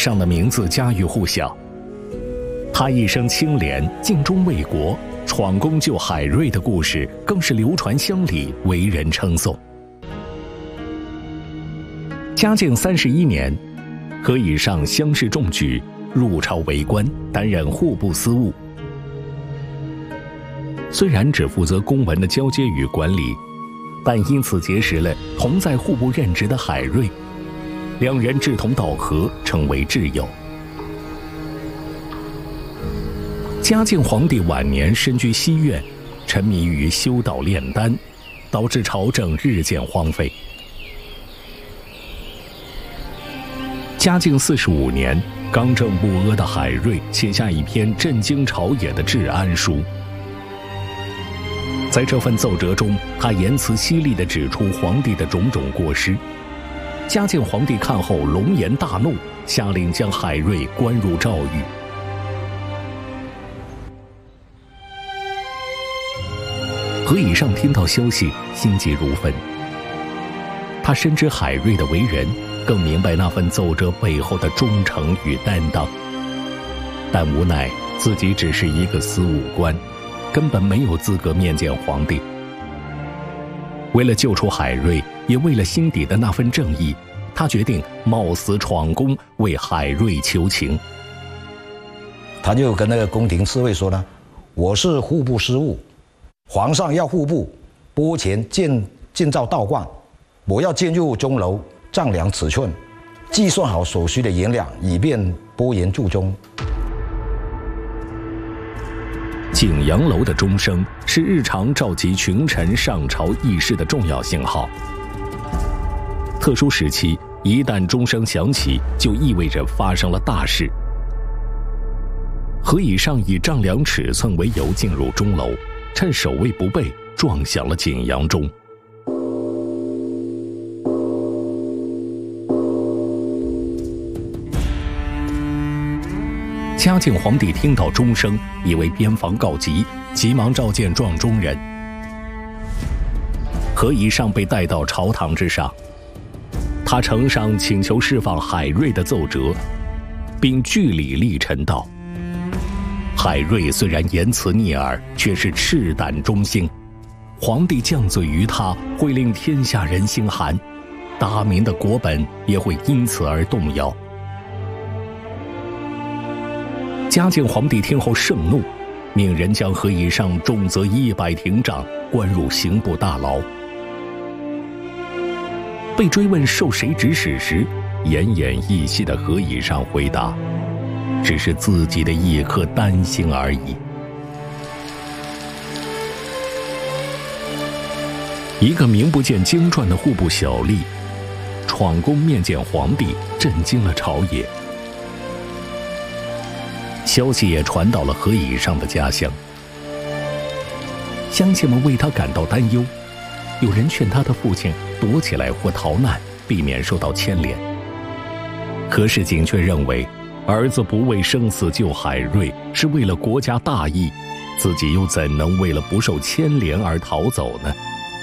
尚的名字家喻户晓。他一生清廉，尽忠卫国，闯功救海瑞的故事更是流传乡里，为人称颂。嘉靖31年，何以上乡试中举，入朝为官，担任户部司务。虽然只负责公文的交接与管理，但因此结识了同在户部任职的海瑞，两人志同道合，成为挚友。嘉靖皇帝晚年身居西苑，沉迷于修道炼丹，导致朝政日渐荒废。嘉靖45年，刚正不阿的海瑞写下一篇震惊朝野的治安书。在这份奏折中，他言辞犀利地指出皇帝的种种过失。嘉靖皇帝看后龙颜大怒，下令将海瑞关入诏狱。何以上听到消息，心急如焚。他深知海瑞的为人，更明白那份奏折背后的忠诚与担当，但无奈自己只是一个司务官，根本没有资格面见皇帝。为了救出海瑞，也为了心底的那份正义，他决定冒死闯宫，为海瑞求情。 他就跟那个宫廷侍卫说呢：“我是户部司务，皇上要户部拨钱建造道观，我要进入钟楼丈量尺寸，计算好所需的银两，以便拨言铸钟。” 景阳楼的钟声是日常召集群臣上朝议事的重要信号。特殊时期，一旦钟声响起，就意味着发生了大事。何以上以丈量尺寸为由进入钟楼，趁守卫不备，撞响了景阳钟。嘉靖皇帝听到钟声，以为边防告急，急忙召见撞钟人。何以上被带到朝堂之上，他呈上请求释放海瑞的奏折，并据理力陈道：海瑞虽然言辞逆耳，却是赤胆忠心，皇帝降罪于他，会令天下人心寒，大明的国本也会因此而动摇。嘉靖皇帝听后盛怒，命人将何以上重责100廷杖，关入刑部大牢。被追问受谁指使时，奄奄一息的何以上回答：“只是自己的一颗丹心而已。”一个名不见经传的户部小吏，闯宫面见皇帝，震惊了朝野。消息也传到了何以上的家乡，乡亲们为他感到担忧，有人劝他的父亲躲起来或逃难，避免受到牵连。何世景却认为，儿子不为生死救海瑞，是为了国家大义，自己又怎能为了不受牵连而逃走呢？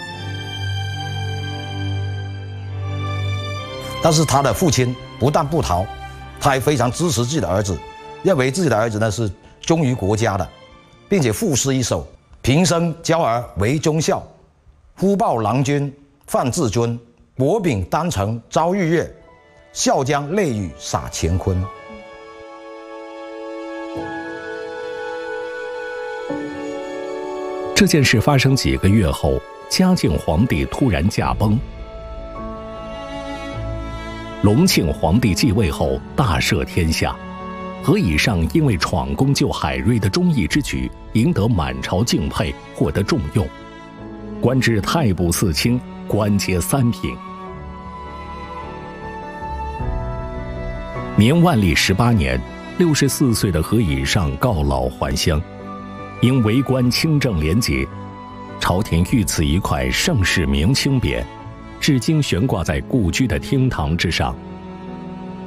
但是他的父亲不但不逃，他还非常支持自己的儿子，认为自己的儿子呢是忠于国家的，并且赋诗一首：“平生教儿为忠孝，忽报郎君范自尊。薄饼丹城朝日月，笑将泪雨洒乾坤。” 这件事发生几个月后，嘉靖皇帝突然驾崩。隆庆皇帝继位后，大赦天下。何以上因为闯宫救海瑞的忠义之举，赢得满朝敬佩，获得重用，官至太仆寺卿，官阶3品。明万历18年，64岁的何以上告老还乡，因为官清正廉洁，朝廷御赐一块盛世明清匾，至今悬挂在故居的厅堂之上。